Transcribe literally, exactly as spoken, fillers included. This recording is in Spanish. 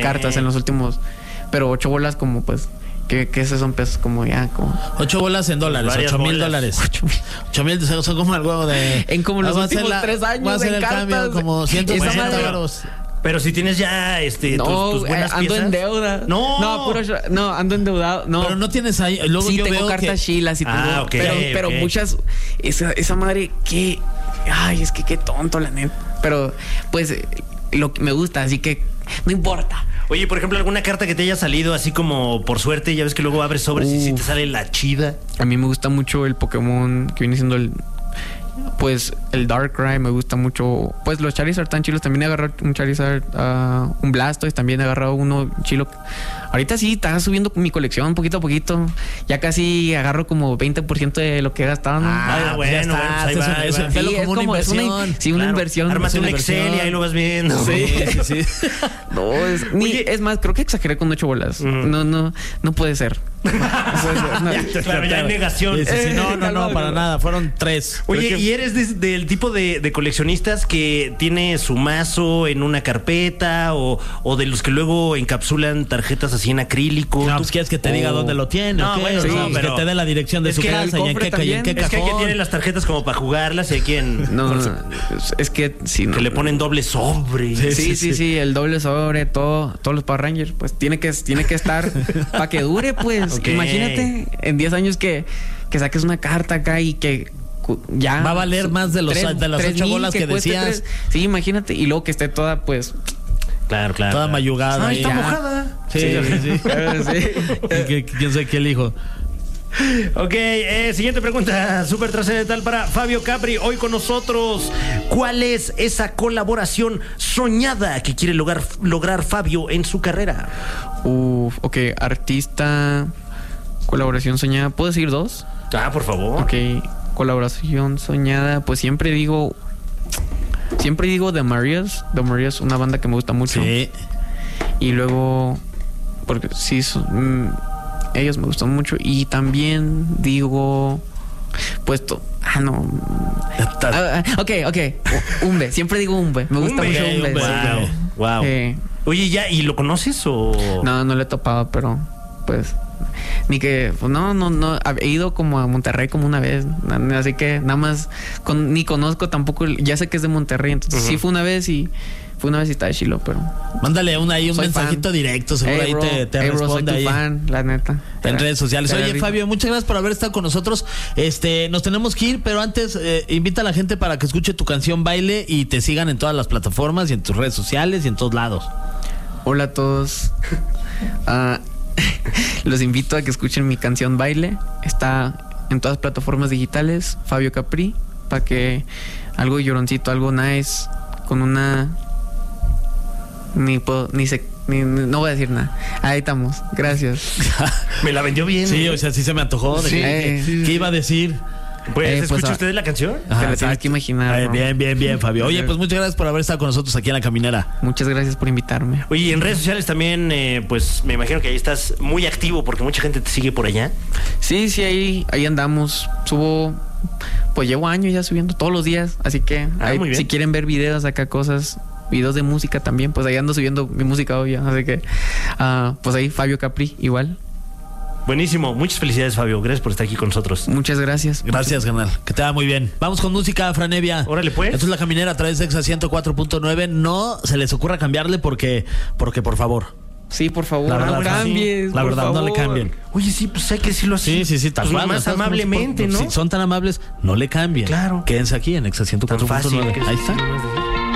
cartas en los últimos. Pero ocho bolas como pues... ¿Qué, qué esos son pesos? Como ya, como... Ocho bolas en dólares, Varias ocho mil bolas. dólares. Ocho mil son como algo de... En como los Va a ser últimos la- tres años va a ser en el cartas. cambio, como ciento Esa sesenta madre- euros. Pero si tienes ya este, No, tus, tus buenas eh, ando piezas. en deuda. No. No, puro sh- no, ando endeudado. No. Pero no tienes ahí... Luego Sí, yo tengo veo cartas que... chilas y todo. Ah, ok, pero, pero ok. muchas... Esa, esa madre, qué... Ay, es que qué tonto, la neta. Pero, pues, eh, lo que me gusta, así que no importa. Oye, por ejemplo, alguna carta que te haya salido así como por suerte, ya ves que luego abres sobres y si Uf. te sale la chida. A mí me gusta mucho el Pokémon que viene siendo el... Pues el Darkrai me gusta mucho. Pues los Charizard tan chilos. También he agarrado un Charizard, uh, un Blastoise. También he agarrado uno chilo. Ahorita sí, está subiendo mi colección poquito a poquito. Ya casi agarro como veinte por ciento de lo que he gastado, ¿no? Ah, Ah, bueno, ya está, bueno, pues ahí eso- va, ahí eso- va. velo Sí, como es una como- es una- inversión. sí, una Claro. inversión. Ármate Es un una Excel y inversión. ahí lo vas viendo. Sí, sí, sí. No, es, ni- Oye. es más, creo que exageré con ocho bolas. Ujú. No, no, no puede ser. No puede ser, no. Claro, ya hay negación. Sí, sí, sí, no, no, no, Calma, para no. nada. Fueron tres. Oye, Creo que- ¿y eres de- del tipo de, de coleccionistas que tiene su mazo en una carpeta o, o de los que luego encapsulan tarjetas así en acrílico? No, ¿Tú- pues quieres que te diga Oh. dónde lo tiene. No, ¿o qué? bueno, Sí, no, pues, pero- que te dé la dirección de es su que el casa y en cofre qué, y en qué también. Es que hay que cajón. tienen las tarjetas como para jugarlas y hay quien No, es, es que sí, no. que le ponen doble sobre. Sí, sí, sí, sí, el doble sobre, todo, todos los Power Rangers, pues tiene que, tiene que estar para que dure, pues. Ok. Imagínate en diez años que, que saques una carta acá y que cu- ya Va a valer más de los- de las tres ocho mil, bolas que cueste decías. tres- sí, imagínate, y luego que esté toda, pues. Claro, claro. Toda claro. mayugada. Ah, ahí. está Ya. mojada. Sí, sí, sí. Sí. ¿Y qué- ¿Quién sabe qué elijo? Ok, eh, siguiente pregunta, súper trascendental para Fabio Capri, hoy con nosotros. ¿Cuál es esa colaboración soñada que quiere lograr, lograr Fabio en su carrera? Uf, ok, artista, colaboración soñada. ¿Puedo decir dos? Ah, por favor. Ok, colaboración soñada. Pues siempre digo. Siempre digo The Marias. The Marias, una banda que me gusta mucho. Sí. Y luego. Porque sí, son, mm, ellos me gustan mucho. Y también digo. Pues. To, ah, no. Ah, ah, ok, ok. Umbe. Siempre digo Umbe. Me gusta Umbe, mucho ok, Umbe. Umbe, sí. Wow, wow. Eh, Oye, ¿ya? ¿Y lo conoces o...? no, no le he topado, pero. Pues. Ni que. Pues no, no, no. He ido como a Monterrey como una vez. na- Así que nada más. Con, ni conozco tampoco. Ya sé que es de Monterrey. Entonces Ujú. sí fue una vez y. Fue una vez y está de chilo, pero. Mándale un, ahí un Soy mensajito fan. directo, seguro Hey, ahí bro, te, te hey, bro, soy responde tu ahí. fan, la neta. En redes sociales. Te Oye, la rifo. Fabio, muchas gracias por haber estado con nosotros. Este, nos tenemos que ir, pero antes eh, invita a la gente para que escuche tu canción Baile y te sigan en todas las plataformas y en tus redes sociales y en todos lados. Hola a todos. Ah, los invito a que escuchen mi canción Baile. Está en todas las plataformas digitales. Fabio Capri. Para que algo lloroncito, algo nice. Con una. Ni puedo. Ni sé. Ni, ni- no voy a decir nada. Ahí estamos. Gracias. Me la vendió bien. Sí, o sea, sí se me antojó. De Sí, que- sí, sí, ¿Qué iba a decir? Pues, Eh, ¿escucha pues, ah, usted la canción? Te la tienes exacto. que imaginar. Ay, ¿no? bien, bien, bien, Fabio. Oye, pues muchas gracias por haber estado con nosotros aquí en La Caminera. Muchas gracias por invitarme. Oye, y en redes sociales también, eh, pues me imagino que ahí estás muy activo porque mucha gente te sigue por allá. Sí, sí, ahí, ahí andamos. Subo, pues llevo años ya subiendo todos los días. Así que Ah, ahí, muy bien. si quieren ver videos acá, cosas, videos de música también, pues ahí ando subiendo mi música obvia. Así que, ah, pues ahí Fabio Capri, igual. Buenísimo. Muchas felicidades, Fabio. Gracias por estar aquí con nosotros. Muchas gracias. Gracias, canal. Que te va muy bien. Vamos con música, Franevia. Órale, pues. Esto es La Caminera a través de Exa ciento cuatro punto nueve. No se les ocurra cambiarle porque, porque por favor. Sí, por favor, La verdad, no cambies. La por verdad, no le favor. cambien. Oye, sí, pues hay que decirlo así. Sí, sí, sí, tal Pues cual. más ¿Estás? amablemente, ¿no? Si son tan amables, no le cambien. Claro. Quédense aquí en Exa Tan ciento cuatro punto fácil. nueve. que- Ahí está.